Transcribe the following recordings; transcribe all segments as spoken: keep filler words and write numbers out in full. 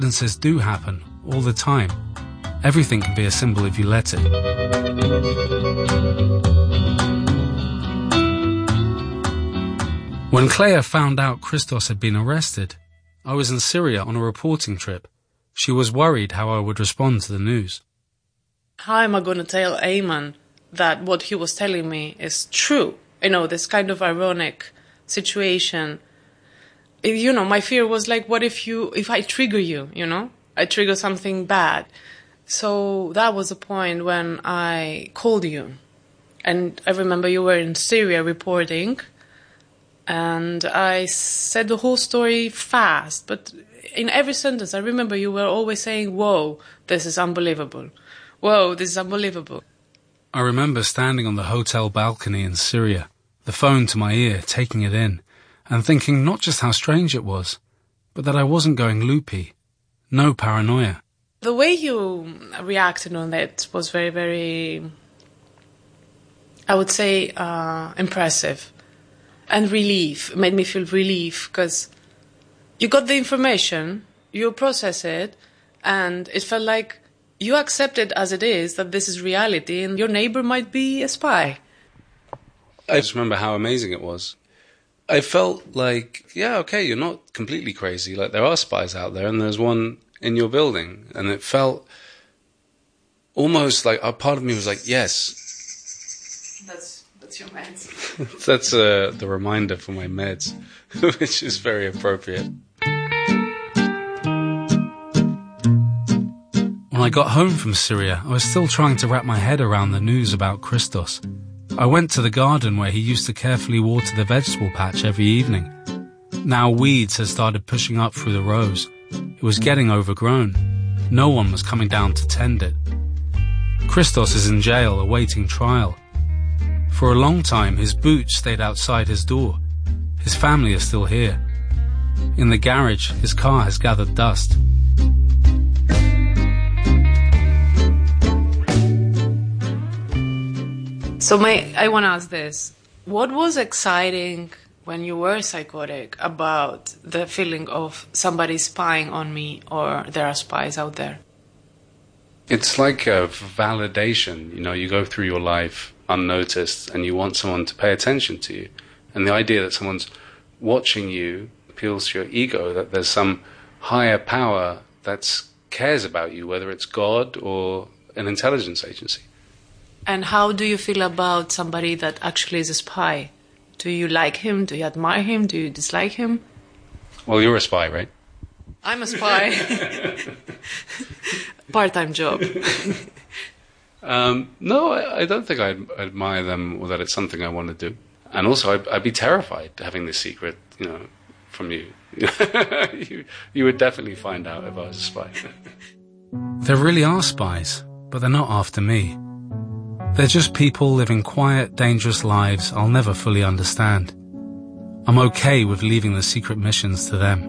Coincidences do happen all the time. Everything can be a symbol if you let it. When Clea found out Christos had been arrested, I was in Syria on a reporting trip. She was worried how I would respond to the news. How am I going to tell Ayman that what he was telling me is true? You know, this kind of ironic situation. You know, my fear was like, what if you, if I trigger you, you know? I trigger something bad. So that was the point when I called you. And I remember you were in Syria reporting. And I said the whole story fast. But in every sentence, I remember you were always saying, whoa, this is unbelievable. Whoa, this is unbelievable. I remember standing on the hotel balcony in Syria, the phone to my ear, taking it in, and thinking not just how strange it was, but that I wasn't going loopy. No paranoia. The way you reacted on that was very, very, I would say, uh, impressive. And relief. It made me feel relief, because you got the information, you process it, and it felt like you accept it as it is, that this is reality, and your neighbor might be a spy. I just remember how amazing it was. I felt like, yeah, okay, you're not completely crazy. Like, there are spies out there, and there's one in your building. And it felt almost like, a part of me was like, yes. That's, that's your meds. That's uh, the reminder for my meds, which is very appropriate. When I got home from Syria, I was still trying to wrap my head around the news about Christos. I went to the garden where he used to carefully water the vegetable patch every evening. Now weeds had started pushing up through the rows. It was getting overgrown. No one was coming down to tend it. Christos is in jail awaiting trial. For a long time, his boots stayed outside his door. His family is still here. In the garage, his car has gathered dust. So my, I want to ask this. What was exciting when you were psychotic about the feeling of somebody spying on me, or there are spies out there? It's like a validation. You know, you go through your life unnoticed and you want someone to pay attention to you. And the idea that someone's watching you appeals to your ego, that there's some higher power that cares about you, whether it's God or an intelligence agency. And how do you feel about somebody that actually is a spy? Do you like him? Do you admire him? Do you dislike him? Well, you're a spy, right? I'm a spy. Part-time job. um, no, I, I don't think I admire them or that it's something I want to do. And also, I'd, I'd be terrified having this secret, you know, from you. you. You would definitely find out if I was a spy. There really are spies, but they're not after me. They're just people living quiet, dangerous lives I'll never fully understand. I'm okay with leaving the secret missions to them.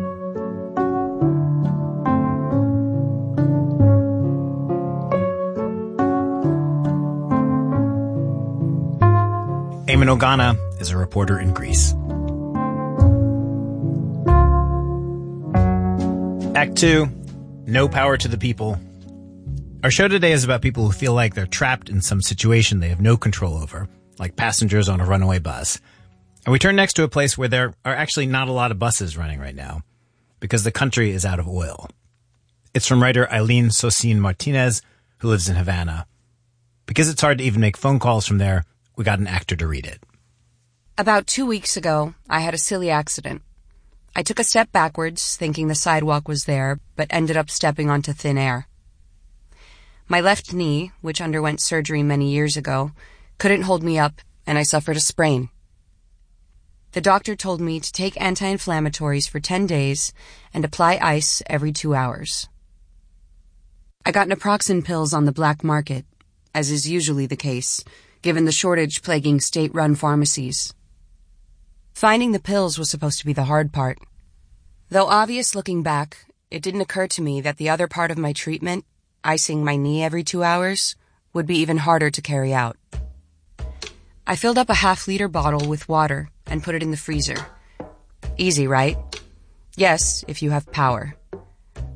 Ayman Ogana is a reporter in Greece. Act two, No Power to the People. Our show today is about people who feel like they're trapped in some situation they have no control over, like passengers on a runaway bus. And we turn next to a place where there are actually not a lot of buses running right now, because the country is out of oil. It's from writer Eileen Sosin Martinez, who lives in Havana. Because it's hard to even make phone calls from there, we got an actor to read it. About two weeks ago, I had a silly accident. I took a step backwards, thinking the sidewalk was there, but ended up stepping onto thin air. My left knee, which underwent surgery many years ago, couldn't hold me up, and I suffered a sprain. The doctor told me to take anti-inflammatories for ten days and apply ice every two hours. I got naproxen pills on the black market, as is usually the case, given the shortage plaguing state-run pharmacies. Finding the pills was supposed to be the hard part. Though obvious looking back, it didn't occur to me that the other part of my treatment, icing my knee every two hours, would be even harder to carry out. I filled up a half-liter bottle with water and put it in the freezer. Easy, right? Yes, if you have power.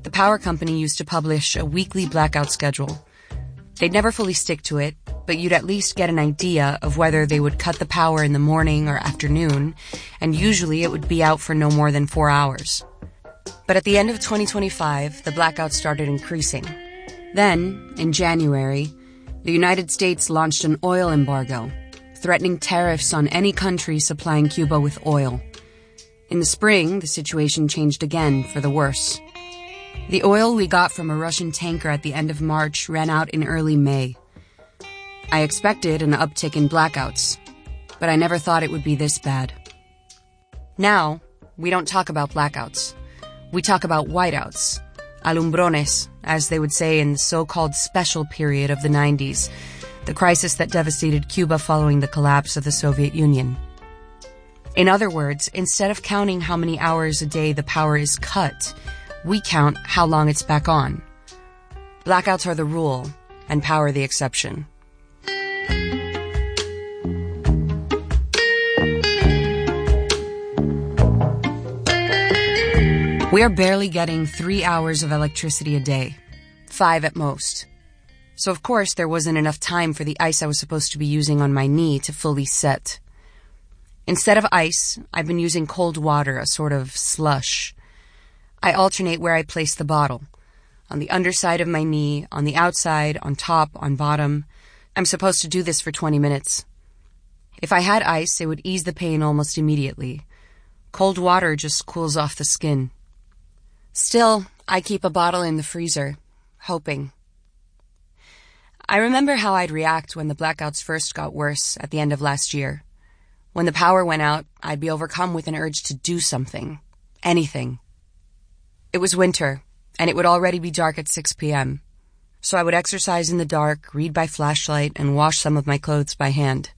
The power company used to publish a weekly blackout schedule. They'd never fully stick to it, but you'd at least get an idea of whether they would cut the power in the morning or afternoon, and usually it would be out for no more than four hours. But at the end of twenty twenty-five, the blackout started increasing. Then, in January, the United States launched an oil embargo, threatening tariffs on any country supplying Cuba with oil. In the spring, the situation changed again for the worse. The oil we got from a Russian tanker at the end of March ran out in early May. I expected an uptick in blackouts, but I never thought it would be this bad. Now, we don't talk about blackouts. We talk about whiteouts, alumbrones, as they would say in the so-called special period of the nineties, the crisis that devastated Cuba following the collapse of the Soviet Union. In other words, instead of counting how many hours a day the power is cut, we count how long it's back on. Blackouts are the rule, and power the exception. We are barely getting three hours of electricity a day, five at most. So of course there wasn't enough time for the ice I was supposed to be using on my knee to fully set. Instead of ice, I've been using cold water, a sort of slush. I alternate where I place the bottle. On the underside of my knee, on the outside, on top, on bottom. I'm supposed to do this for twenty minutes. If I had ice, it would ease the pain almost immediately. Cold water just cools off the skin. Still, I keep a bottle in the freezer, hoping. I remember how I'd react when the blackouts first got worse at the end of last year. When the power went out, I'd be overcome with an urge to do something. Anything. It was winter, and it would already be dark at six p.m., so I would exercise in the dark, read by flashlight, and wash some of my clothes by hand.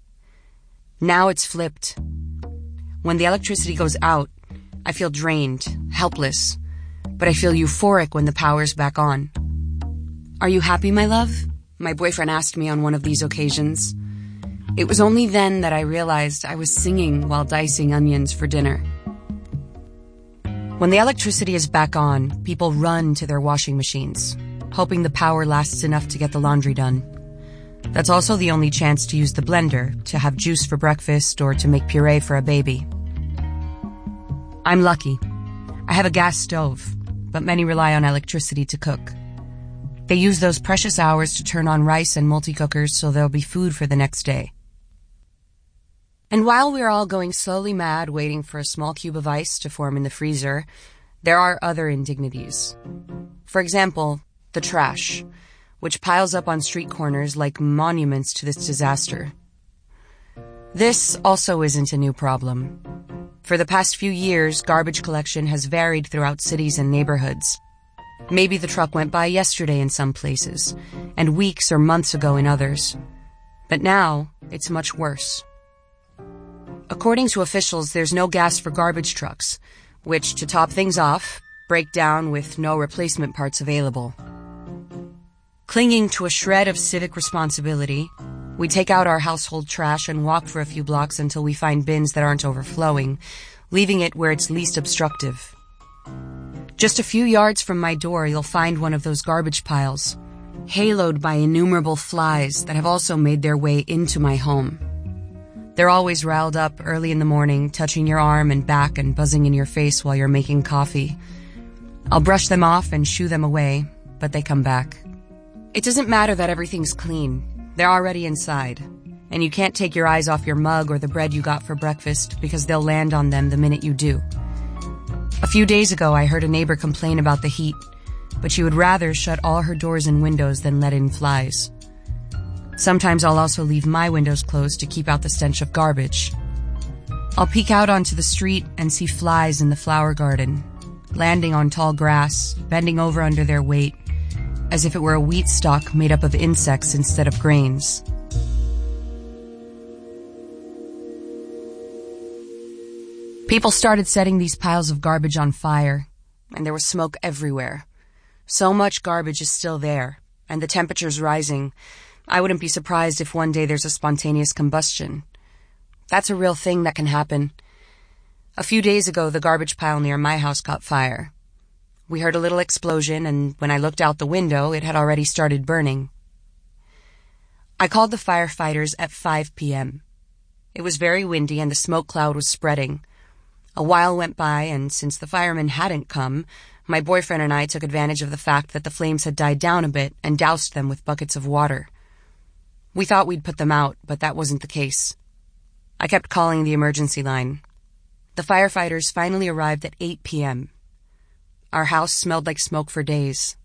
Now it's flipped. When the electricity goes out, I feel drained, helpless, but I feel euphoric when the power's back on. "Are you happy, my love?" my boyfriend asked me on one of these occasions. It was only then that I realized I was singing while dicing onions for dinner. When the electricity is back on, people run to their washing machines, hoping the power lasts enough to get the laundry done. That's also the only chance to use the blender, to have juice for breakfast, or to make puree for a baby. I'm lucky. I have a gas stove, but many rely on electricity to cook. They use those precious hours to turn on rice and multi-cookers so there'll be food for the next day. And while we're all going slowly mad waiting for a small cube of ice to form in the freezer, there are other indignities. For example, the trash, which piles up on street corners like monuments to this disaster. This also isn't a new problem. For the past few years, garbage collection has varied throughout cities and neighborhoods. Maybe the truck went by yesterday in some places, and weeks or months ago in others. But now, it's much worse. According to officials, there's no gas for garbage trucks, which, to top things off, break down with no replacement parts available. Clinging to a shred of civic responsibility, we take out our household trash and walk for a few blocks until we find bins that aren't overflowing, leaving it where it's least obstructive. Just a few yards from my door, you'll find one of those garbage piles, haloed by innumerable flies that have also made their way into my home. They're always riled up early in the morning, touching your arm and back and buzzing in your face while you're making coffee. I'll brush them off and shoo them away, but they come back. It doesn't matter that everything's clean. They're already inside, and you can't take your eyes off your mug or the bread you got for breakfast because they'll land on them the minute you do. A few days ago, I heard a neighbor complain about the heat, but she would rather shut all her doors and windows than let in flies. Sometimes I'll also leave my windows closed to keep out the stench of garbage. I'll peek out onto the street and see flies in the flower garden, landing on tall grass, bending over under their weight, as if it were a wheat stalk made up of insects instead of grains. People started setting these piles of garbage on fire, and there was smoke everywhere. So much garbage is still there, and the temperature's rising. I wouldn't be surprised if one day there's a spontaneous combustion. That's a real thing that can happen. A few days ago, the garbage pile near my house caught fire. We heard a little explosion, and when I looked out the window, it had already started burning. I called the firefighters at five p.m. It was very windy and the smoke cloud was spreading. A while went by, and since the firemen hadn't come, my boyfriend and I took advantage of the fact that the flames had died down a bit and doused them with buckets of water. We thought we'd put them out, but that wasn't the case. I kept calling the emergency line. The firefighters finally arrived at eight p.m. Our house smelled like smoke for days.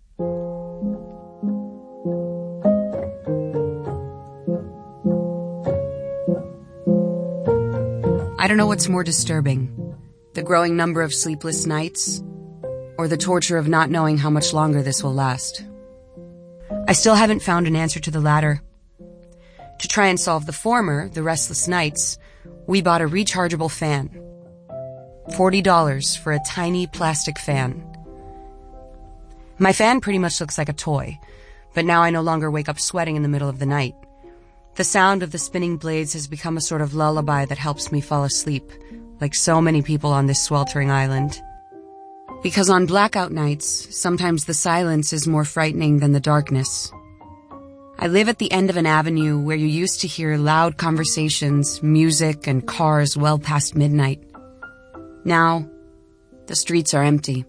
I don't know what's more disturbing, the growing number of sleepless nights, or the torture of not knowing how much longer this will last. I still haven't found an answer to the latter. To try and solve the former, the restless nights, we bought a rechargeable fan. forty dollars for a tiny plastic fan. My fan pretty much looks like a toy, but now I no longer wake up sweating in the middle of the night. The sound of the spinning blades has become a sort of lullaby that helps me fall asleep, like so many people on this sweltering island. Because on blackout nights, sometimes the silence is more frightening than the darkness. I live at the end of an avenue where you used to hear loud conversations, music, and cars well past midnight. Now, the streets are empty.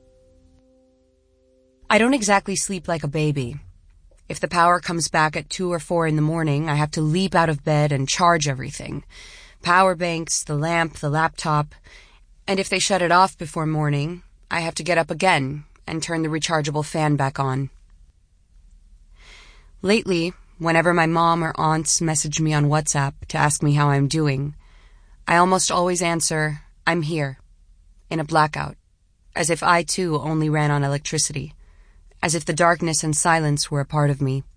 I don't exactly sleep like a baby. If the power comes back at two or four in the morning, I have to leap out of bed and charge everything. Power banks, the lamp, the laptop. And if they shut it off before morning, I have to get up again and turn the rechargeable fan back on. Lately, whenever my mom or aunts message me on WhatsApp to ask me how I'm doing, I almost always answer, I'm here, in a blackout, as if I too only ran on electricity, as if the darkness and silence were a part of me.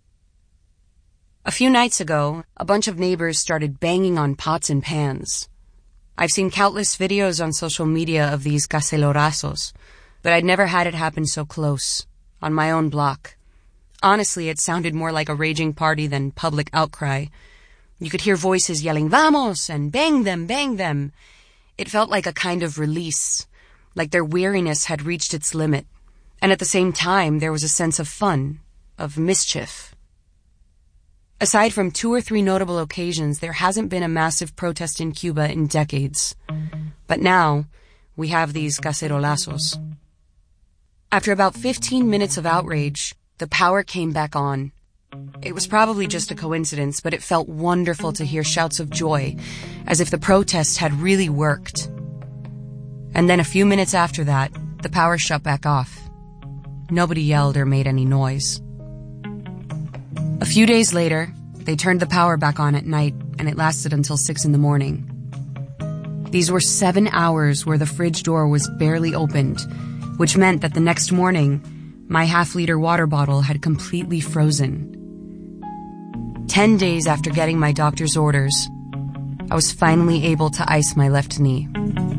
A few nights ago, a bunch of neighbors started banging on pots and pans. I've seen countless videos on social media of these cacerorazos, but I'd never had it happen so close, on my own block. Honestly, it sounded more like a raging party than public outcry. You could hear voices yelling, "Vamos!" and "Bang them, bang them!" It felt like a kind of release, like their weariness had reached its limit. And at the same time, there was a sense of fun, of mischief. Aside from two or three notable occasions, there hasn't been a massive protest in Cuba in decades. But now, we have these cacerolazos. After about fifteen minutes of outrage, the power came back on. It was probably just a coincidence, but it felt wonderful to hear shouts of joy, as if the protest had really worked. And then a few minutes after that, the power shut back off. Nobody yelled or made any noise. A few days later, they turned the power back on at night, and it lasted until six in the morning. These were seven hours where the fridge door was barely opened, which meant that the next morning, my half-liter water bottle had completely frozen. Ten days after getting my doctor's orders, I was finally able to ice my left knee.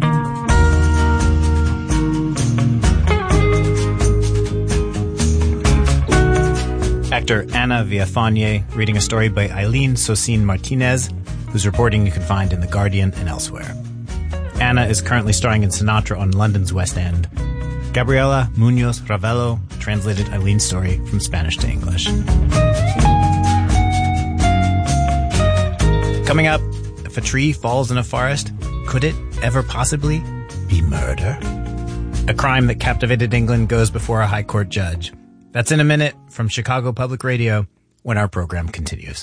Actor Ana Villafañe reading a story by Eileen Sosin Martinez, whose reporting you can find in The Guardian and elsewhere. Ana is currently starring in Sinatra on London's West End. Gabriela Munoz Ravello translated Eileen's story from Spanish to English. Coming up, if a tree falls in a forest, could it ever possibly be murder? A crime that captivated England goes before a high court judge. That's in a minute from Chicago Public Radio when our program continues.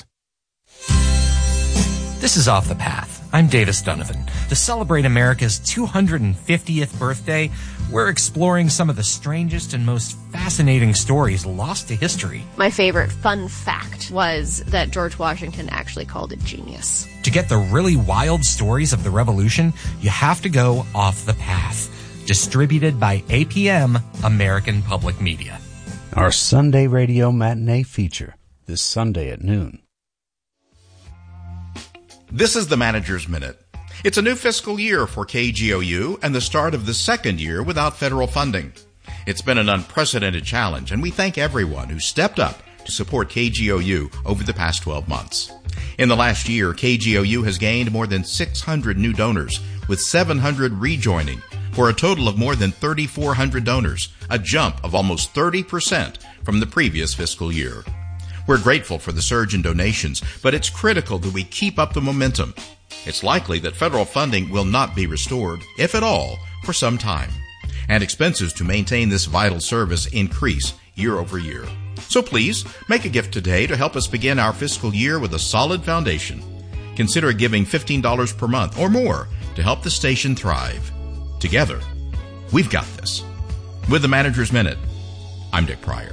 This is Off the Path. I'm Davis Donovan. To celebrate America's two hundred fiftieth birthday, we're exploring some of the strangest and most fascinating stories lost to history. My favorite fun fact was that George Washington actually called it genius. To get the really wild stories of the Revolution, you have to go Off the Path. Distributed by A P M, American Public Media. Our Sunday radio matinee feature, this Sunday at noon. This is the Manager's Minute. It's a new fiscal year for K G O U and the start of the second year without federal funding. It's been an unprecedented challenge, and we thank everyone who stepped up to support K G O U over the past twelve months. In the last year, K G O U has gained more than six hundred new donors, with seven hundred rejoining, for a total of more than three thousand four hundred donors, a jump of almost thirty percent from the previous fiscal year. We're grateful for the surge in donations, but it's critical that we keep up the momentum. It's likely that federal funding will not be restored, if at all, for some time, and expenses to maintain this vital service increase year over year. So please, make a gift today to help us begin our fiscal year with a solid foundation. Consider giving fifteen dollars per month or more to help the station thrive. Together, we've got this. With the Manager's Minute, I'm Dick Pryor.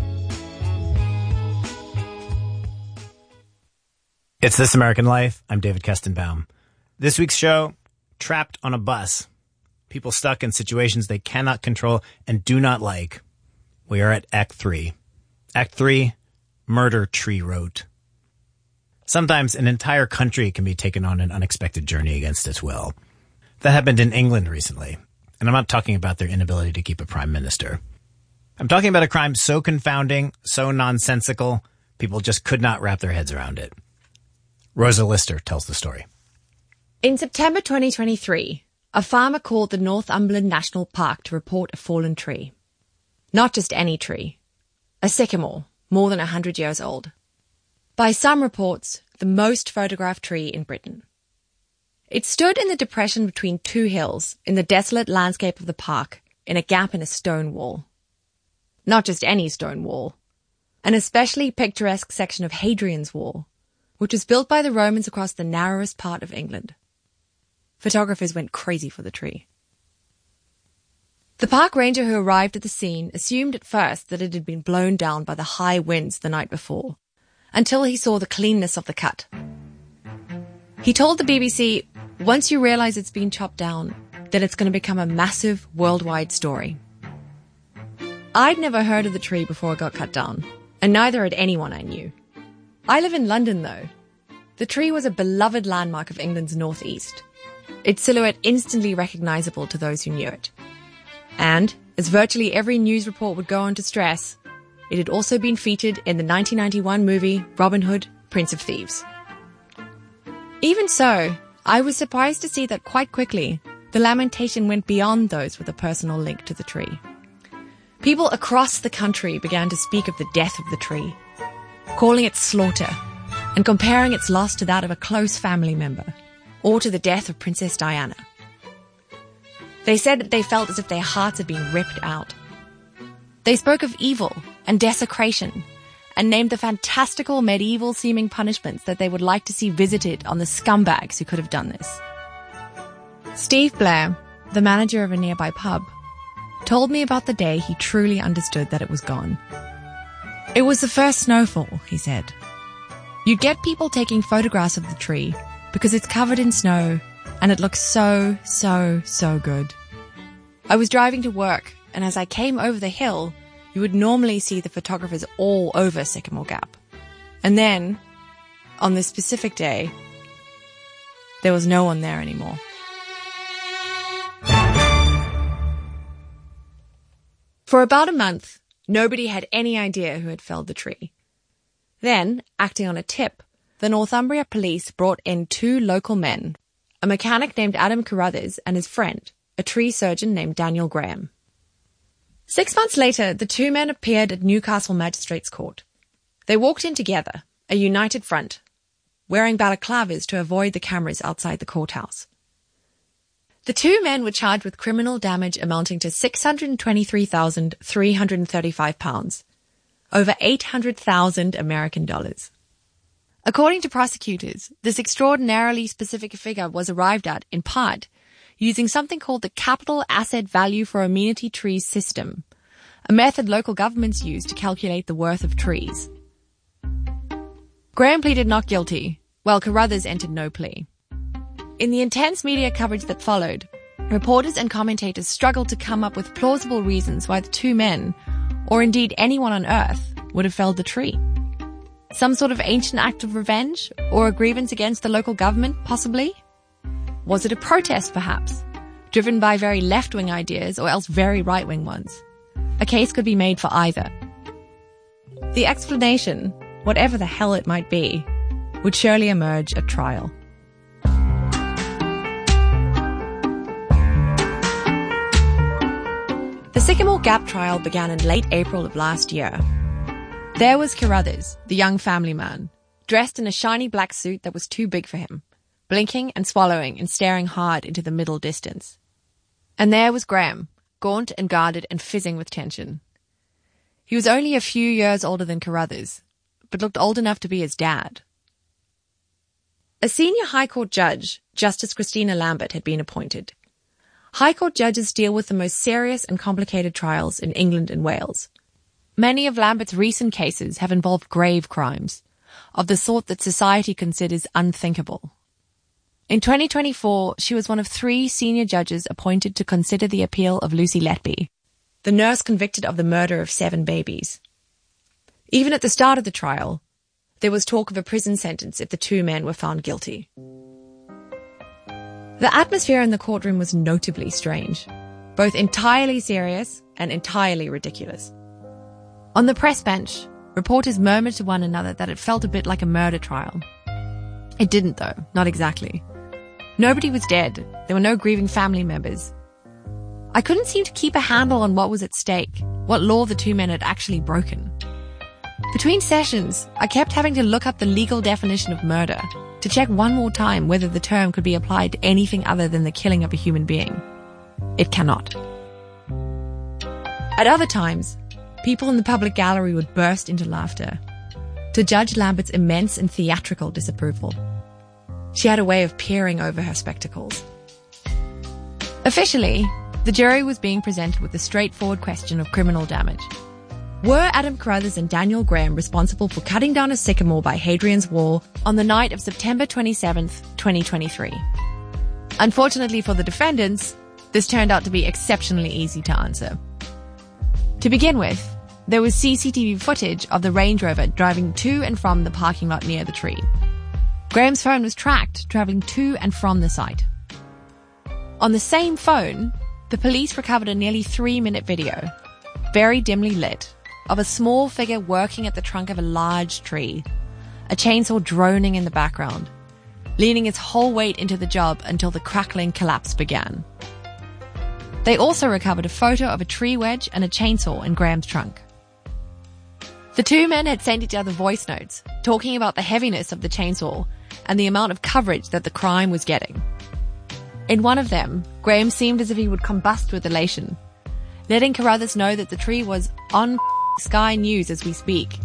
It's This American Life. I'm David Kestenbaum. This week's show, trapped on a bus. People stuck in situations they cannot control and do not like. We are at Act three. Act three, Murder Tree Road. Sometimes an entire country can be taken on an unexpected journey against its will. That happened in England recently. And I'm not talking about their inability to keep a prime minister. I'm talking about a crime so confounding, so nonsensical, people just could not wrap their heads around it. Rosa Lister tells the story. In September twenty twenty-three, a farmer called the Northumberland National Park to report a fallen tree. Not just any tree. A sycamore, more than a hundred years old. By some reports, the most photographed tree in Britain. It stood in the depression between two hills in the desolate landscape of the park in a gap in a stone wall. Not just any stone wall. An especially picturesque section of Hadrian's Wall, which was built by the Romans across the narrowest part of England. Photographers went crazy for the tree. The park ranger who arrived at the scene assumed at first that it had been blown down by the high winds the night before, until he saw the cleanness of the cut. He told the B B C, once you realize it's been chopped down, then it's going to become a massive worldwide story. I'd never heard of the tree before it got cut down, and neither had anyone I knew. I live in London, though. The tree was a beloved landmark of England's northeast, its silhouette instantly recognisable to those who knew it. And, as virtually every news report would go on to stress, it had also been featured in the nineteen ninety-one movie Robin Hood, Prince of Thieves. Even so, I was surprised to see that quite quickly, the lamentation went beyond those with a personal link to the tree. People across the country began to speak of the death of the tree, calling it slaughter, and comparing its loss to that of a close family member, or to the death of Princess Diana. They said that they felt as if their hearts had been ripped out. They spoke of evil and desecration, and named the fantastical medieval-seeming punishments that they would like to see visited on the scumbags who could have done this. Steve Blair, the manager of a nearby pub, told me about the day he truly understood that it was gone. It was the first snowfall, he said. You'd get people taking photographs of the tree because it's covered in snow and it looks so, so, so good. I was driving to work, and as I came over the hill, you would normally see the photographers all over Sycamore Gap. And then, on this specific day, there was no one there anymore. For about a month, nobody had any idea who had felled the tree. Then, acting on a tip, the Northumbria police brought in two local men, a mechanic named Adam Carruthers and his friend, a tree surgeon named Daniel Graham. Six months later, the two men appeared at Newcastle Magistrates Court. They walked in together, a united front, wearing balaclavas to avoid the cameras outside the courthouse. The two men were charged with criminal damage amounting to six hundred twenty-three thousand three hundred thirty-five pounds, over eight hundred thousand American dollars. According to prosecutors, this extraordinarily specific figure was arrived at, in part, using something called the Capital Asset Value for Amenity Trees system, a method local governments use to calculate the worth of trees. Graham pleaded not guilty, while Carruthers entered no plea. In the intense media coverage that followed, reporters and commentators struggled to come up with plausible reasons why the two men, or indeed anyone on Earth, would have felled the tree. Some sort of ancient act of revenge, or a grievance against the local government, possibly? Was it a protest, perhaps, driven by very left-wing ideas or else very right-wing ones? A case could be made for either. The explanation, whatever the hell it might be, would surely emerge at trial. Sycamore Gap trial began in late April of last year. There was Carruthers, the young family man, dressed in a shiny black suit that was too big for him, blinking and swallowing and staring hard into the middle distance. And there was Graham, gaunt and guarded and fizzing with tension. He was only a few years older than Carruthers, but looked old enough to be his dad. A senior High Court judge, Justice Christina Lambert, had been appointed. High Court judges deal with the most serious and complicated trials in England and Wales. Many of Lambert's recent cases have involved grave crimes, of the sort that society considers unthinkable. In twenty twenty-four, she was one of three senior judges appointed to consider the appeal of Lucy Letby, the nurse convicted of the murder of seven babies. Even at the start of the trial, there was talk of a prison sentence if the two men were found guilty. The atmosphere in the courtroom was notably strange, both entirely serious and entirely ridiculous. On the press bench, reporters murmured to one another that it felt a bit like a murder trial. It didn't, though, not exactly. Nobody was dead. There were no grieving family members. I couldn't seem to keep a handle on what was at stake, what law the two men had actually broken. Between sessions, I kept having to look up the legal definition of murder to check one more time whether the term could be applied to anything other than the killing of a human being. It cannot. At other times, people in the public gallery would burst into laughter to Judge Lambert's immense and theatrical disapproval. She had a way of peering over her spectacles. Officially, the jury was being presented with the straightforward question of criminal damage. Were Adam Carruthers and Daniel Graham responsible for cutting down a sycamore by Hadrian's Wall on the night of September twenty-seventh, twenty twenty-three? Unfortunately for the defendants, this turned out to be exceptionally easy to answer. To begin with, there was C C T V footage of the Range Rover driving to and from the parking lot near the tree. Graham's phone was tracked travelling to and from the site. On the same phone, the police recovered a nearly three-minute video, very dimly lit, of a small figure working at the trunk of a large tree, a chainsaw droning in the background, leaning its whole weight into the job until the crackling collapse began. They also recovered a photo of a tree wedge and a chainsaw in Graham's trunk. The two men had sent each other voice notes, talking about the heaviness of the chainsaw and the amount of coverage that the crime was getting. In one of them, Graham seemed as if he would combust with elation, letting Carruthers know that the tree was on Sky News as we speak.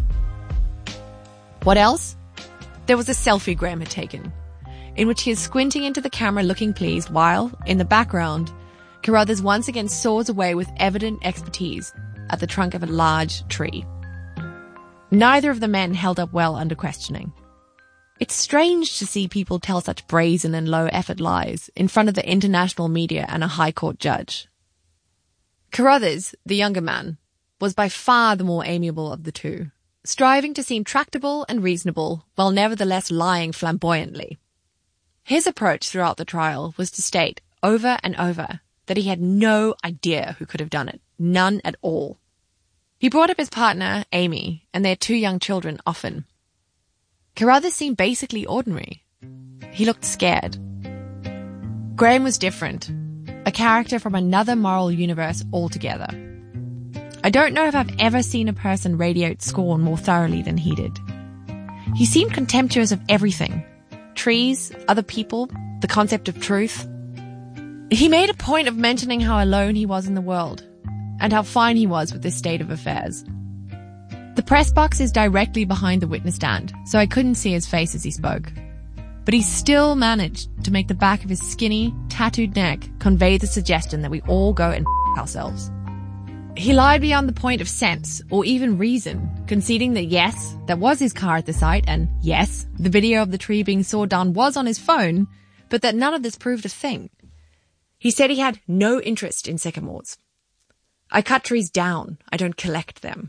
What else? There was a selfie Graham had taken, in which he is squinting into the camera looking pleased while, in the background, Carruthers once again saws away with evident expertise at the trunk of a large tree. Neither of the men held up well under questioning. It's strange to see people tell such brazen and low-effort lies in front of the international media and a High Court judge. Carruthers, the younger man, was by far the more amiable of the two, striving to seem tractable and reasonable while nevertheless lying flamboyantly. His approach throughout the trial was to state, over and over, that he had no idea who could have done it, none at all. He brought up his partner, Amy, and their two young children often. Carruthers seemed basically ordinary. He looked scared. Graham was different, a character from another moral universe altogether. I don't know if I've ever seen a person radiate scorn more thoroughly than he did. He seemed contemptuous of everything. Trees, other people, the concept of truth. He made a point of mentioning how alone he was in the world, and how fine he was with this state of affairs. The press box is directly behind the witness stand, so I couldn't see his face as he spoke. But he still managed to make the back of his skinny, tattooed neck convey the suggestion that we all go and f*** ourselves. He lied beyond the point of sense, or even reason, conceding that yes, that was his car at the site, and yes, the video of the tree being sawed down was on his phone, but that none of this proved a thing. He said he had no interest in sycamores. I cut trees down, I don't collect them.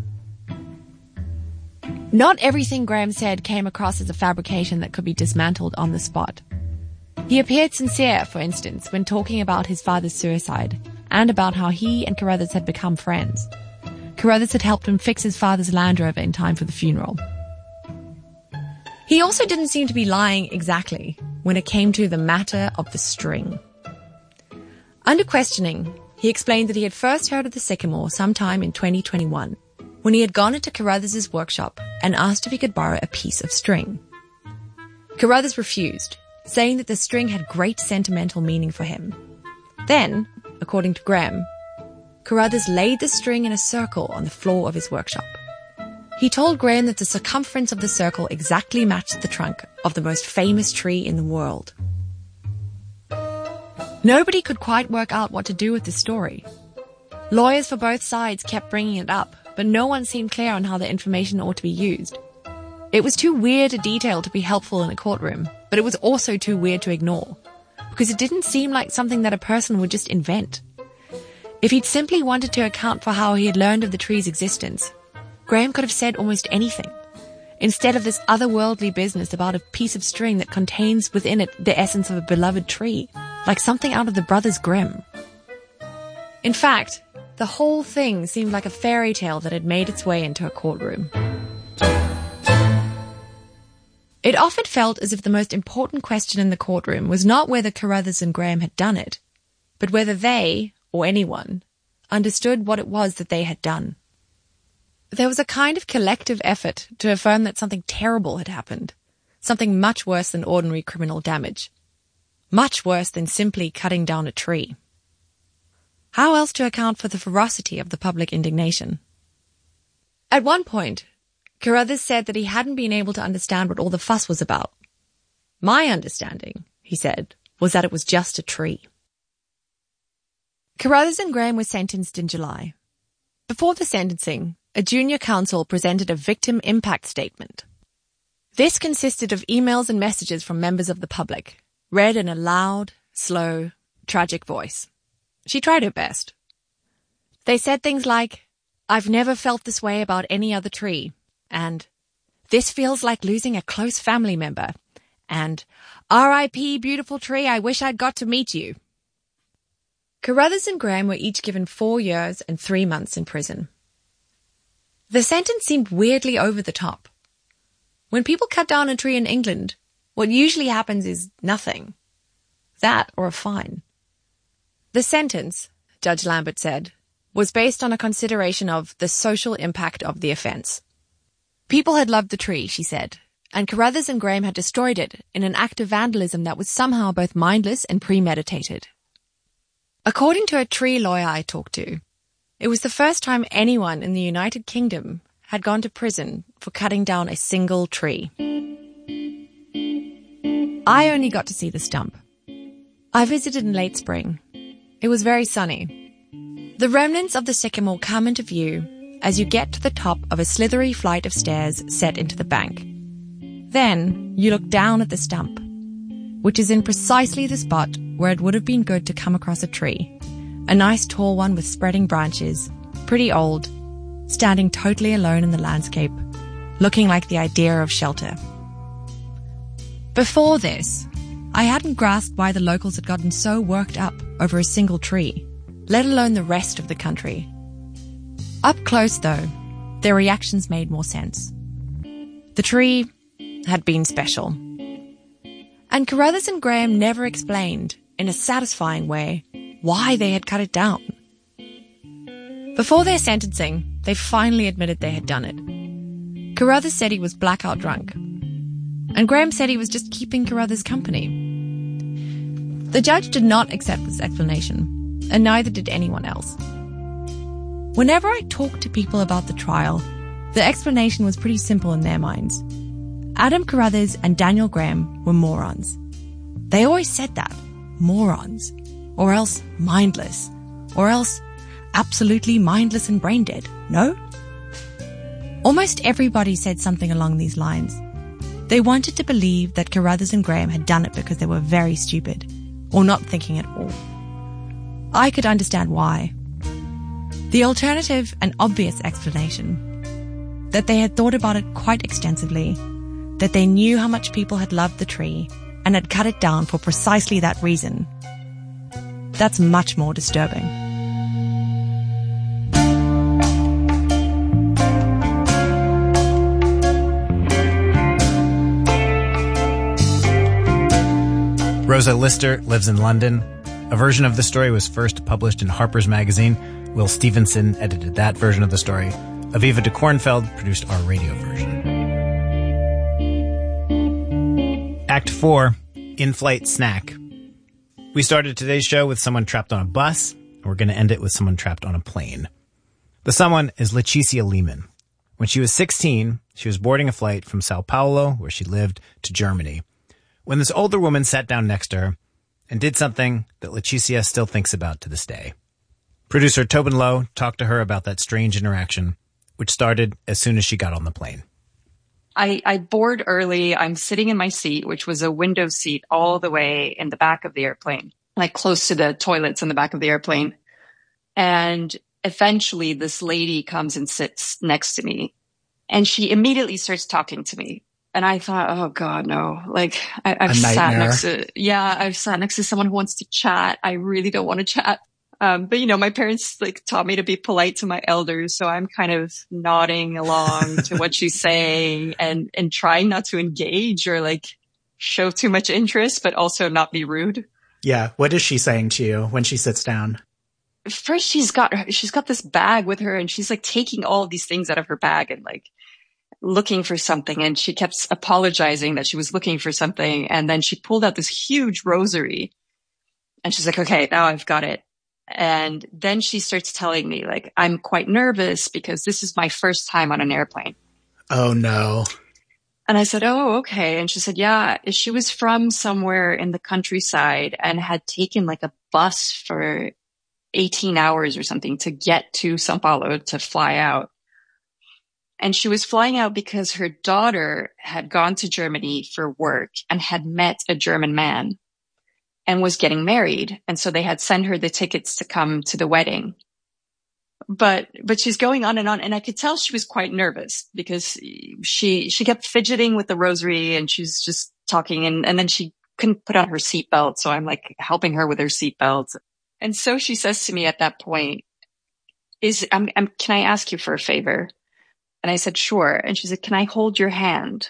Not everything Graham said came across as a fabrication that could be dismantled on the spot. He appeared sincere, for instance, when talking about his father's suicide, and about how he and Carruthers had become friends. Carruthers had helped him fix his father's Land Rover in time for the funeral. He also didn't seem to be lying exactly when it came to the matter of the string. Under questioning, he explained that he had first heard of the sycamore sometime in twenty twenty-one, when he had gone into Carruthers' workshop and asked if he could borrow a piece of string. Carruthers refused, saying that the string had great sentimental meaning for him. Then, according to Graham, Carruthers laid the string in a circle on the floor of his workshop. He told Graham that the circumference of the circle exactly matched the trunk of the most famous tree in the world. Nobody could quite work out what to do with this story. Lawyers for both sides kept bringing it up, but no one seemed clear on how the information ought to be used. It was too weird a detail to be helpful in a courtroom, but it was also too weird to ignore, because it didn't seem like something that a person would just invent. If he'd simply wanted to account for how he had learned of the tree's existence, Graham could have said almost anything, instead of this otherworldly business about a piece of string that contains within it the essence of a beloved tree, like something out of the Brothers Grimm. In fact, the whole thing seemed like a fairy tale that had made its way into a courtroom. It often felt as if the most important question in the courtroom was not whether Carruthers and Graham had done it, but whether they, or anyone, understood what it was that they had done. There was a kind of collective effort to affirm that something terrible had happened, something much worse than ordinary criminal damage, much worse than simply cutting down a tree. How else to account for the ferocity of the public indignation? At one point, Carruthers said that he hadn't been able to understand what all the fuss was about. My understanding, he said, was that it was just a tree. Carruthers and Graham were sentenced in July. Before the sentencing, a junior counsel presented a victim impact statement. This consisted of emails and messages from members of the public, read in a loud, slow, tragic voice. She tried her best. They said things like, "I've never felt this way about any other tree," and "This feels like losing a close family member," and "R I P beautiful tree, I wish I'd got to meet you." Carruthers and Graham were each given four years and three months in prison. The sentence seemed weirdly over the top. When people cut down a tree in England, what usually happens is nothing. That or a fine. The sentence, Judge Lambert said, was based on a consideration of the social impact of the offence. People had loved the tree, she said, and Carruthers and Graham had destroyed it in an act of vandalism that was somehow both mindless and premeditated. According to a tree lawyer I talked to, it was the first time anyone in the United Kingdom had gone to prison for cutting down a single tree. I only got to see the stump. I visited in late spring. It was very sunny. The remnants of the sycamore come into view as you get to the top of a slithery flight of stairs set into the bank. Then you look down at the stump, which is in precisely the spot where it would have been good to come across a tree. A nice tall one with spreading branches, pretty old, standing totally alone in the landscape, looking like the idea of shelter. Before this, I hadn't grasped why the locals had gotten so worked up over a single tree, let alone the rest of the country. Up close, though, their reactions made more sense. The tree had been special. And Carruthers and Graham never explained, in a satisfying way, why they had cut it down. Before their sentencing, they finally admitted they had done it. Carruthers said he was blackout drunk, and Graham said he was just keeping Carruthers company. The judge did not accept this explanation, and neither did anyone else. Whenever I talked to people about the trial, the explanation was pretty simple in their minds. Adam Carruthers and Daniel Graham were morons. They always said that, morons, or else mindless, or else absolutely mindless and brain dead, no? Almost everybody said something along these lines. They wanted to believe that Carruthers and Graham had done it because they were very stupid, or not thinking at all. I could understand why. The alternative and obvious explanation, that they had thought about it quite extensively, that they knew how much people had loved the tree and had cut it down for precisely that reason, that's much more disturbing. Rosa Lister lives in London. A version of the story was first published in Harper's Magazine. Will Stevenson edited that version of the story. Aviva de Kornfeld produced our radio version. Act four, In-Flight Snack. We started today's show with someone trapped on a bus, and we're going to end it with someone trapped on a plane. The someone is Leticia Lehman. When she was sixteen, she was boarding a flight from Sao Paulo, where she lived, to Germany, when this older woman sat down next to her and did something that Leticia still thinks about to this day. Producer Tobin Lowe talked to her about that strange interaction, which started as soon as she got on the plane. I, I board early. I'm sitting in my seat, which was a window seat all the way in the back of the airplane, like close to the toilets in the back of the airplane. And eventually this lady comes and sits next to me, and she immediately starts talking to me. And I thought, oh God, no, like I, I've sat next to, yeah, I've sat next to someone who wants to chat. I really don't want to chat. Um, but you know, my parents like taught me to be polite to my elders. So I'm kind of nodding along to what she's saying and, and trying not to engage or like show too much interest, but also not be rude. Yeah. What is she saying to you when she sits down? First, she's got, she's got this bag with her, and she's like taking all of these things out of her bag and like looking for something. And she kept apologizing that she was looking for something. And then she pulled out this huge rosary, and she's like, okay, now I've got it. And then she starts telling me, like, I'm quite nervous because this is my first time on an airplane. Oh, no. And I said, oh, okay. And she said, yeah, she was from somewhere in the countryside and had taken like a bus for eighteen hours or something to get to Sao Paulo to fly out. And she was flying out because her daughter had gone to Germany for work and had met a German man and was getting married. And so they had sent her the tickets to come to the wedding. But, but she's going on and on. And I could tell she was quite nervous because she, she kept fidgeting with the rosary, and she's just talking. And, and then she couldn't put on her seatbelt. So I'm like helping her with her seatbelt. And so she says to me at that point, is, I'm, I'm, can I ask you for a favor? And I said, sure. And she said, can I hold your hand?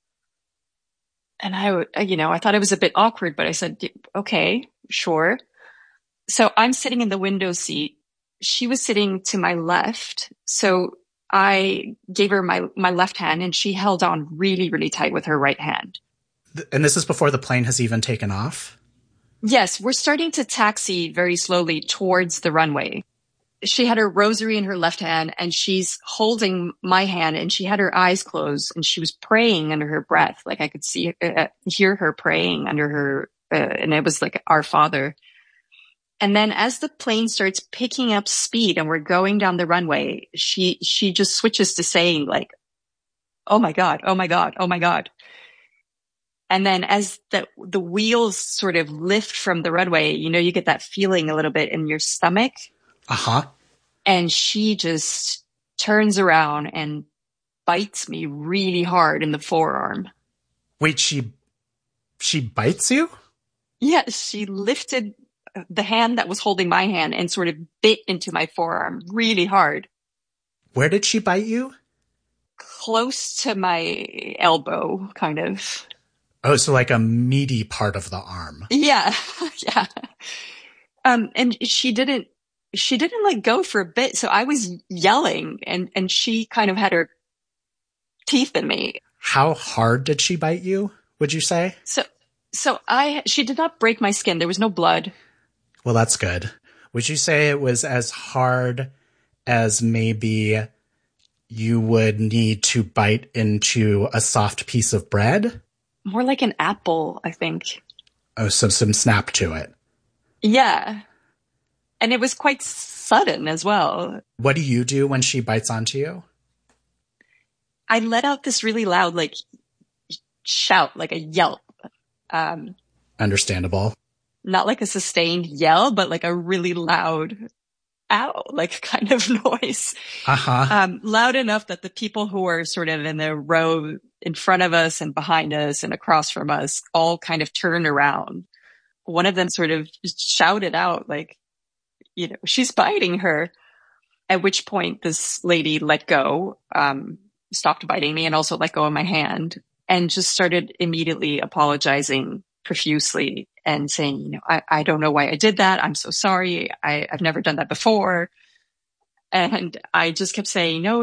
And I, you know, I thought it was a bit awkward, but I said, okay, sure. So I'm sitting in the window seat. She was sitting to my left. So I gave her my, my left hand, and she held on really, really tight with her right hand. And this is before the plane has even taken off? Yes, we're starting to taxi very slowly towards the runway. She had her rosary in her left hand, and she's holding my hand, and she had her eyes closed, and she was praying under her breath. Like I could see, uh, hear her praying under her, uh, and it was like Our Father. And then as the plane starts picking up speed and we're going down the runway, she, she just switches to saying like, oh my God, oh my God, oh my God. And then as the, the wheels sort of lift from the runway, you know, you get that feeling a little bit in your stomach. Uh-huh. And she just turns around and bites me really hard in the forearm. Wait, she, she bites you? Yes, she lifted the hand that was holding my hand and sort of bit into my forearm really hard. Where did she bite you? Close to my elbow, kind of. Oh, so like a meaty part of the arm. Yeah, yeah. Um, and she didn't, she didn't let go for a bit. So I was yelling, and, and she kind of had her teeth in me. How hard did she bite you, would you say? So, so I, she did not break my skin. There was no blood. Well, that's good. Would you say it was as hard as maybe you would need to bite into a soft piece of bread? More like an apple, I think. Oh, so some snap to it. Yeah. And it was quite sudden as well. What do you do when she bites onto you? I let out this really loud, like, shout, like a yelp. Um, Understandable. Not like a sustained yell, but like a really loud ow, like kind of noise. Uh-huh. Um, loud enough that the people who were sort of in the row in front of us and behind us and across from us all kind of turned around. One of them sort of shouted out like, you know, she's biting her. At which point this lady let go, um, stopped biting me and also let go of my hand and just started immediately apologizing profusely. and saying, you know, I, I don't know why I did that. I'm so sorry. I, I've never done that before. And I just kept saying, no,